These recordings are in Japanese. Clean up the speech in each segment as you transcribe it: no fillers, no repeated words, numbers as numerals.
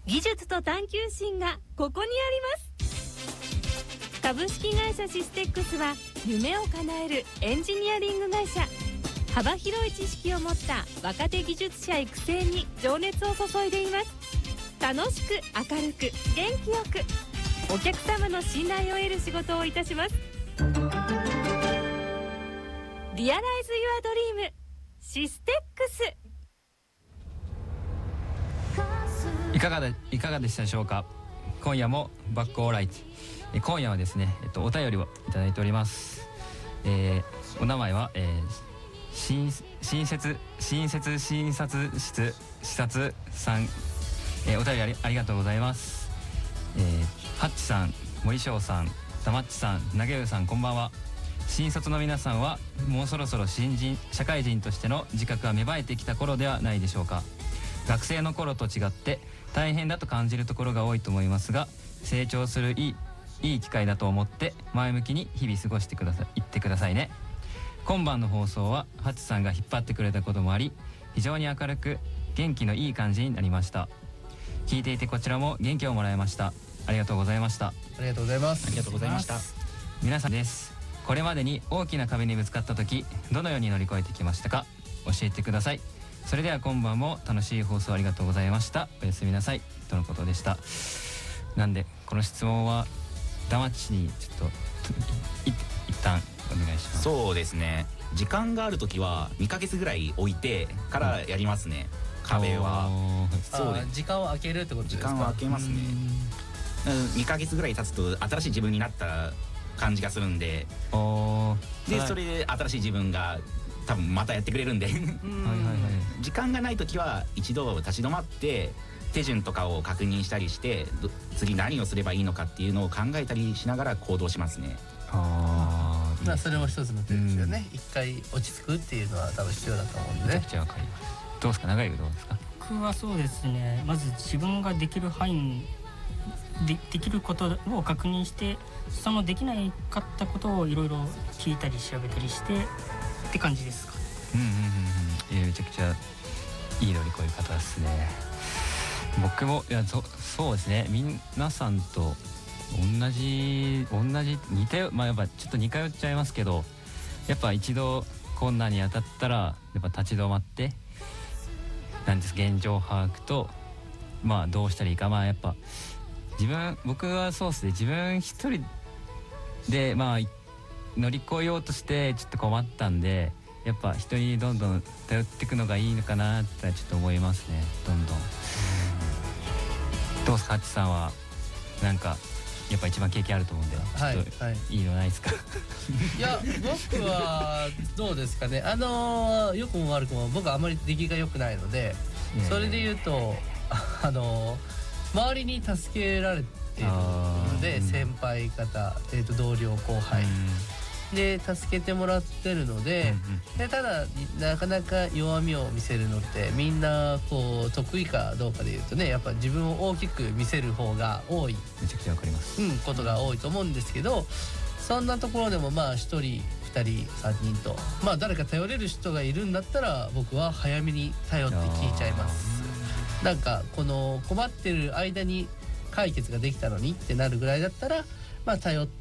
技術と探求心がここにあります。株式会社システックスは夢を叶えるエンジニアリング会社。幅広い知識を持った若手技術者育成に情熱を注いでいます。楽しく明るく元気よくお客様の信頼を得る仕事をいたします。リアライズユアドリームシステックス。 いかがでしたでしょうか。今夜もバックオーライト。今夜はですね、お便りをいただいております。お名前は、診察室視察さん、お便りありがとうございます。ハッチさん、森翔さん、ダマッチさん、投げうさん、こんばんは。新卒の皆さんはもうそろそろ社会人としての自覚が芽生えてきた頃ではないでしょうか。学生の頃と違って大変だと感じるところが多いと思いますが、成長するいい機会だと思って前向きに日々過ごしていってくださいね。今晩の放送はハチさんが引っ張ってくれたこともあり、非常に明るく元気のいい感じになりました。聞いていてこちらも元気をもらいました。ありがとうございました。 ありがとうございます。 ありがとうございました。 皆さんです。これまでに大きな壁にぶつかった時、どのように乗り越えてきましたか。教えてください。それでは今晩も楽しい放送ありがとうございました。おやすみなさいとのことでした。なんでこの質問はダマッチにちょっと一旦お願いします。 そうですね、時間があるときは2ヶ月ぐらい置いてからやりますね、壁は。 そうです。時間を空けるってことですか。 時間を空けますね。2ヶ月ぐらい経つと新しい自分になった感じがするんで、でそれで新しい自分が多分またやってくれるんで時間がない時は一度立ち止まって手順とかを確認したりして、次何をすればいいのかっていうのを考えたりしながら行動しますね。 まあそれも一つの手ですよね。一回落ち着くっていうのは多分必要だと思うんでね。 めちゃくちゃわかります。どうですか、長井君どうですか。 僕はそうですね、まず自分ができる範囲できることを確認して、そのできないかったことをいろいろ聞いたり調べたりしてって感じですか。 めちゃくちゃいい乗り越え方ですね。僕もそうですね、皆さんと同じ似たよ、まあやっぱちょっと似通っちゃいますけど、やっぱ一度困難に当たったらやっぱ立ち止まってなんです、現状把握とまあどうしたらいいか、まあやっぱ僕はそうですね、自分一人でまあ乗り越えようとしてちょっと困ったんで、やっぱ人にどんどん頼っていくのがいいのかなってちょっと思いますね。どんどんどうですか、ハチさんはなんかやっぱ一番経験あると思うんで、ちょっといいのないですか。 いや僕はどうですかね、良くも悪くも僕はあまり出来が良くないので、それで言うと周りに助けられているので、先輩方、同僚後輩で助けてもらってるので、ただなかなか弱みを見せるのってみんなこう得意かどうかで言うとね、やっぱ自分を大きく見せる方が多い、 めちゃくちゃわかります、 ことが多いと思うんですけど、そんなところでもまあ1人2人3人とまあ誰か頼れる人がいるんだったら、僕は早めに頼って聞いちゃいます。なんかこの困ってる間に解決ができたのにってなるぐらいだったら、まあ頼って、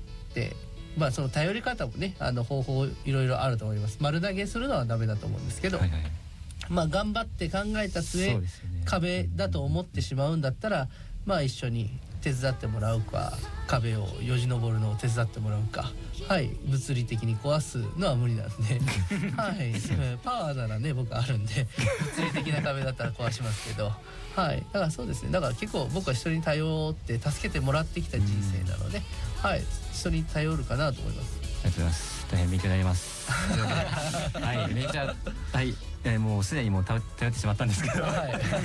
まあその頼り方もね、方法いろいろあると思います。丸投げするのはダメだと思うんですけど、まあ頑張って考えた末、壁だと思ってしまうんだったら、まあ一緒に手伝ってもらうか、壁をよじ登るのを手伝ってもらうか、物理的に壊すのは無理なんでパワーならね僕あるんで、物理的な壁だったら壊しますけど、だからそうですね、だから結構僕は人に頼って助けてもらってきた人生なので、人に頼るかなと思います。 ありがとうございます。大変勉強になります。めちゃもうすでにもう頼ってしまったんですけど、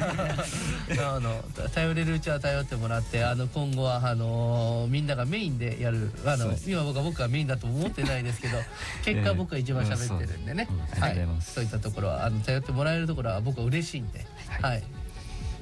頼れるうちは頼ってもらって、今後はみんながメインでやる、今僕はメインだと思ってないですけど、結果僕が一番喋ってるんでね、そういったところは頼ってもらえるところは僕は嬉しいんで、